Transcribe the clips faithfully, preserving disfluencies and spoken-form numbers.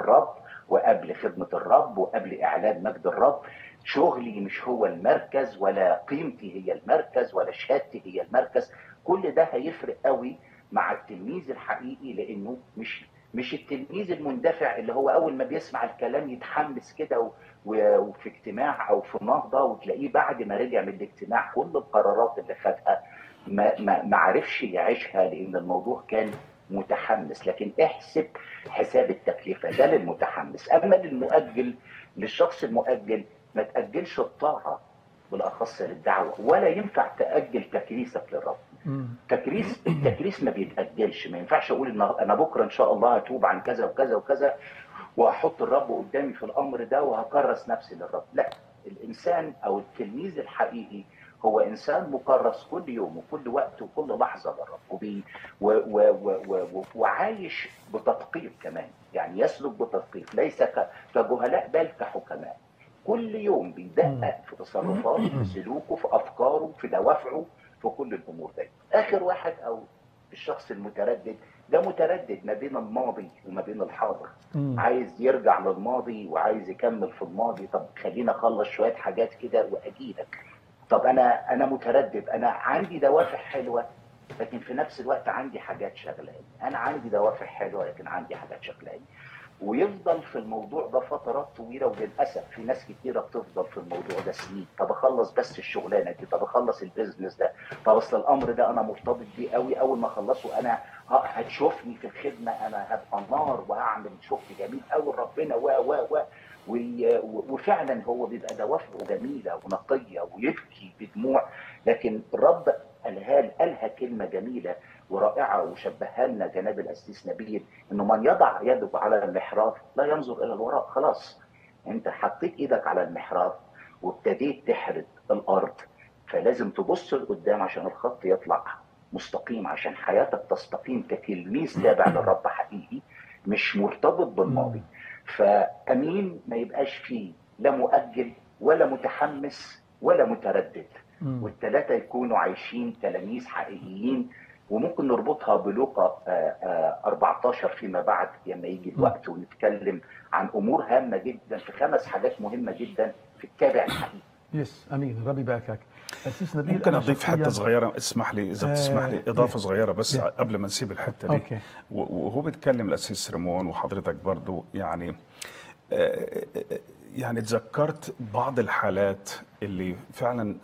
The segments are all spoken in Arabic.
الرب وقبل خدمة الرب وقبل إعلان مجد الرب. شغلي مش هو المركز، ولا قيمتي هي المركز، ولا شهادتي هي المركز. كل ده هيفرق قوي مع التلميذ الحقيقي، لأنه مش مش التلميذ المندفع اللي هو أول ما بيسمع الكلام يتحمس كده وفي اجتماع أو في نهضة وتلاقيه بعد ما رجع من الاجتماع كل القرارات اللي خدها ما, ما, ما عرفش يعيشها، لأن الموضوع كان متحمس. لكن احسب حساب التكلفة ده للمتحمس. أما للمؤجل، للشخص المؤجل، ما تأجلش الطاعة بالأخص للدعوة، ولا ينفع تأجل تكريسك للرب. تكريس التكريس ما بيتأجلش. ما ينفعش أقول إن أنا بكرة إن شاء الله هتوب عن كذا وكذا وكذا وأحط الرب قدامي في الأمر ده وهكرس نفسي للرب. لا، الإنسان أو التلميذ الحقيقي هو إنسان مكرس كل يوم وكل وقت وكل لحظة للرب، وبي و و و و وعايش بتدقيق كمان، يعني يسلك بتدقيق ليس كجهلاء بل كحكماء. كل يوم بيدقق في تصرفاته، في سلوكه، في أفكاره، في دوافعه، في كل الأمور دي. آخر واحد أو الشخص المتردد ده متردد ما بين الماضي وما بين الحاضر. مم. عايز يرجع للماضي وعايز يكمل في الماضي. طب خلينا اخلص شويه حاجات كده واجيلك. طب انا انا متردد، انا عندي دوافع حلوه لكن في نفس الوقت عندي حاجات شغلاني. انا عندي دوافع حلوه لكن عندي حاجات شغلاني. ويفضل في الموضوع ده فترات طويله. وللاسف في ناس كتيره بتفضل في الموضوع ده سنين. طب اخلص بس الشغلانه دي، طب اخلص البيزنس ده، طب اصل الامر ده انا مرتبط بيه قوي، اول ما اخلصه انا هتشوفني في الخدمه انا هبقى نار وهعمل شغل جميل قوي لربنا و و و وفعلا هو بيبقى دوافعه جميله ونقيه ويبكي بدموع. لكن الرب قالها قالها كلمه جميله ورائعه وشبهها لنا جناب القسيس نبيل، انه من يضع يده على المحراب لا ينظر الى الوراء. خلاص انت حطيت ايدك على المحراب وابتديت تحرد الارض، فلازم تبص لقدام عشان الخط يطلع مستقيم، عشان حياتك تستقيم كتلميذ تابع للرب حقيقي مش مرتبط بالماضي. فامين ما يبقاش فيه لا مؤجل ولا متحمس ولا متردد، والثلاثه يكونوا عايشين تلاميذ حقيقيين. وممكن نربطها بلوقا أربعتاشر فيما بعد لما يجي الوقت ونتكلم عن امور هامه جدا في خمس حاجات مهمه جدا في التابع الحقيقي. يس امين. ربي يباركك. أسيس نبيل ممكن اضيف حته صغيره، اسمح لي اذا بتسمح لي اضافه صغيره بس قبل ما نسيب الحته دي. أوكي. وهو بيتكلم الاسيس ريمون وحضرتك برضو، يعني يعني تذكرت بعض الحالات اللي فعلا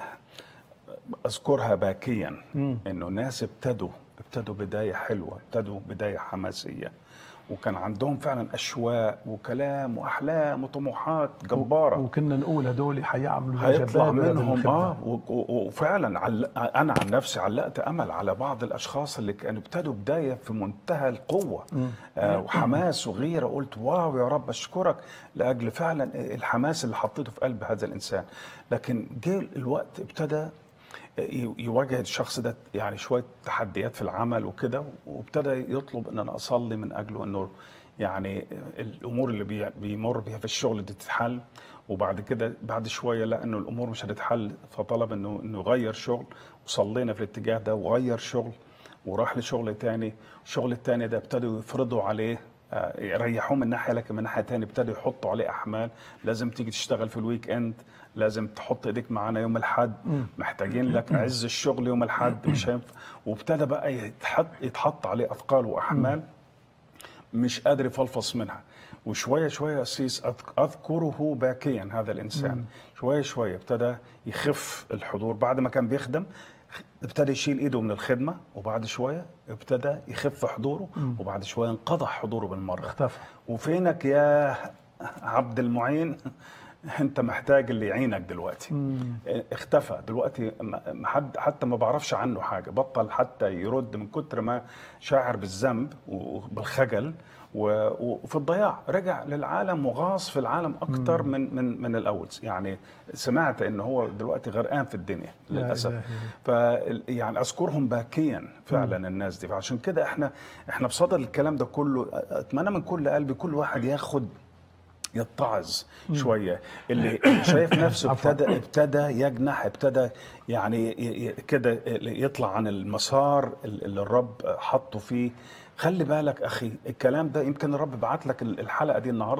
اذكرها باكيا، انه ناس ابتدوا ابتدوا بدايه حلوه، ابتدوا بدايه حماسيه، وكان عندهم فعلا اشواق وكلام واحلام وطموحات جباره، وكنا نقول هدول حيعملوا هيطلع منهم اه وفعلا عل... انا عن نفسي علقت امل على بعض الاشخاص اللي كانوا ابتدوا بدايه في منتهى القوه آه وحماس وغيره. قلت واو يا رب اشكرك لاجل فعلا الحماس اللي حطيته في قلب هذا الانسان. لكن جه الوقت ابتدى يواجه الشخص ده يعني شويه تحديات في العمل وكده، وابتدى يطلب ان انا اصلي من اجله انه يعني الامور اللي بيمر بيها في الشغل دي تتحل. وبعد كده بعد شويه لقى انه الامور مش هتتحل، فطلب انه انه يغير شغل، وصلينا في الاتجاه ده وغير شغل وراح لشغل تاني. الشغل التاني ده ابتدوا يفرضوا عليه يريحوه من ناحيه، لكن من ناحيه تاني ابتدوا يحطوا عليه احمال، لازم تيجي تشتغل في الويك اند، لازم تحط ايديك معانا يوم الاحد، محتاجين لك عز الشغل يوم الاحد، مش هينفع. وابتدى بقى يتحط يتحط عليه اثقال واحمال مش قادر يفلفص منها. وشويه شويه يا سيس اذكره باكيا هذا الانسان، شويه شويه ابتدى يخف الحضور. بعد ما كان بيخدم ابتدى يشيل ايده من الخدمه، وبعد شويه ابتدى يخف حضوره، وبعد شويه انقطع حضوره بالمره، اختفى. وفينك يا عبد المعين؟ انت محتاج اللي يعينك دلوقتي. مم. اختفى دلوقتي، حد حتى ما بعرفش عنه حاجه، بطل حتى يرد من كتر ما شاعر بالذنب وبالخجل وفي الضياع. رجع للعالم وغاص في العالم اكتر من من من الاول. يعني سمعت ان هو دلوقتي غرقان في الدنيا للاسف. ف يعني اذكرهم باكيا فعلا مم. الناس دي. فعشان كده احنا احنا بصدد الكلام ده كله. اتمنى من كل قلبي كل واحد ياخد يتعظ شويه، اللي شايف نفسه ابتدى ابتدى يجنح، ابتدى يعني كده يطلع عن المسار اللي الرب حطه فيه، خلي بالك اخي، الكلام ده يمكن الرب بعت لك الحلقه دي النهارده